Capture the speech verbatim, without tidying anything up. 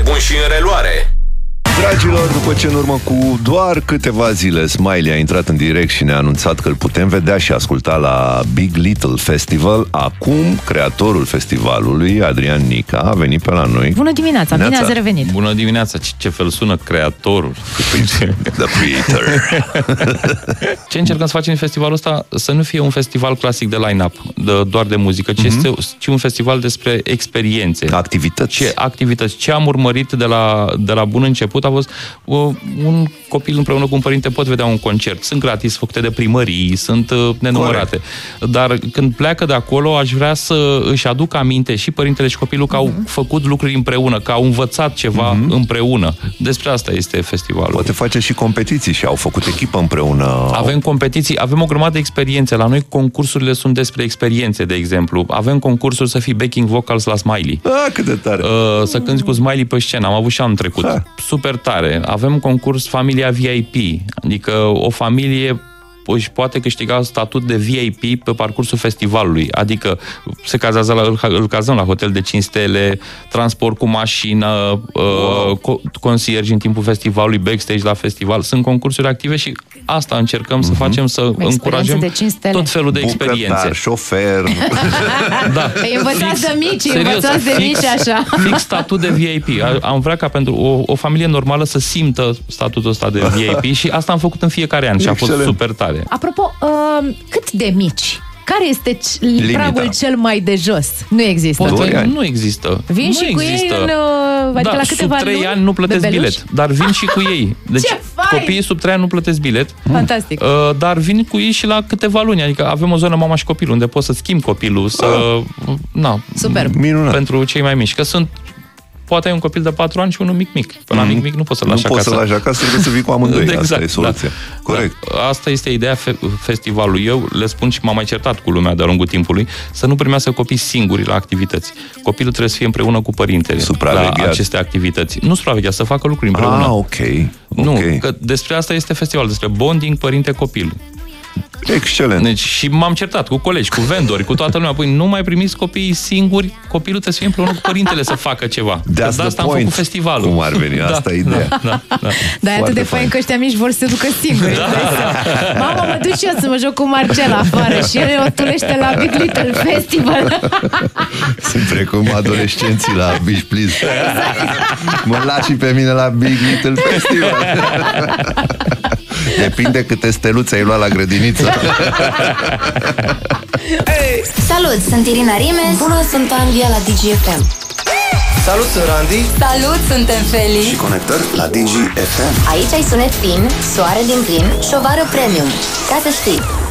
bun și în reluare. Dragilor, după ce în urmă cu doar câteva zile Smiley a intrat în direct și ne-a anunțat că îl putem vedea și asculta la Big Little Festival, acum creatorul festivalului, Adrian Nica, a venit pe la noi. Bună dimineața, bine ați revenit. Bună dimineața, ce, ce fel sună creatorul. The Creator. Ce încercăm să facem în festivalul ăsta? Să nu fie un festival clasic de line-up, de, doar de muzică, ci, mm-hmm. este, ci un festival despre experiențe. Activități. Ce activități. Ce am urmărit de la, de la bun început a fost uh, un copil împreună cu un părinte pot vedea un concert. Sunt gratis, făcute de primării, sunt uh, nenumărate. Corect. Dar când pleacă de acolo, aș vrea să își aduc aminte și părintele și copilul că mm-hmm. au făcut lucruri împreună, că au învățat ceva mm-hmm. împreună. Despre asta este festivalul. Poate face și competiții și au făcut echipă împreună. Avem competiții, avem o grămadă de experiențe. La noi concursurile sunt despre experiențe, de exemplu. Avem concursuri să fii backing vocals la Smiley. Ah, cât de tare! Uh, să cânti cu Smiley pe scenă. Am avut și anul trecut. Ha. Super tare. Avem concurs familia V I P, adică o familie își poate câștiga statut de V I P pe parcursul festivalului, adică se cazează la, îl cazăm la hotel de cinci stele, transport cu mașină, wow. uh, conciergi în timpul festivalului, backstage la festival. Sunt concursuri active și asta încercăm mm-hmm. să facem, să încurajăm tot felul de Bucătar, experiențe. Șofer. Da. Învățați de mici, învățați de mici așa. Fix statut de V I P. Am vrea ca pentru o, o familie normală să simtă statutul ăsta de V I P și asta am făcut în fiecare an și Excelent. A fost super tare. Apropo, uh, cât de mici? Care este Limita. pragul cel mai de jos? Nu există. Poate, nu există. Vin nu și există. cu ei în, adică da, la câteva sub trei luni, ani nu plătesc bebeluși? bilet, dar vin și cu ei. Deci Ce copiii sub trei ani nu plătesc bilet. Fantastic. Uh, dar vin cu ei și la câteva luni. Adică avem o zonă mama și copilul, unde poți să schimbi copilul, să... Ah. Na, Super. Minunat. Pentru cei mai mici. Că sunt poate ai un copil de patru ani și unul mic-mic. Până la mic-mic nu poți să-l lași acasă. Nu poți să-l lași acasă, trebuie să vii cu amândoi. Exact, asta e soluția. Da. Corect. Da. Asta este ideea fe- festivalului. Eu le spun și m-am mai certat cu lumea de-a lungul timpului, să nu primească copii singuri la activități. Copilul trebuie să fie împreună cu părintele la aceste activități. Nu supravegheat, să facă lucruri împreună. Ah, ok. Nu, okay. că despre asta este festival, despre bonding părinte-copil. Excelent. Deci, și m-am certat cu colegi, cu vendori, cu toată lumea. Păi nu mai primiți copiii singuri, copilul trebuie să fie împreună cu părintele să facă ceva. De asta am făcut festivalul. Cum ar veni, asta da, e ideea. Da, da, da. Dar e atât de fain că ăștia mici vor să se ducă singuri. Da. Mama, mă duc și eu să mă joc cu Marcela afară și el o tulește la Big Little Festival. Sunt precum adolescenții la Beach Please. Exact. Mă lași și pe mine la Big Little Festival. Depinde câte steluțe ai luat la grădiniță. Hey! Salut, sunt Irina Rimes. Bună, sunt Anvia la D G F M. Salut, sunt Randy. Salut, suntem Feli. Și conectări la D G F M. Aici ai sunet fin, soare din plin, șovară premium. Ca să știi.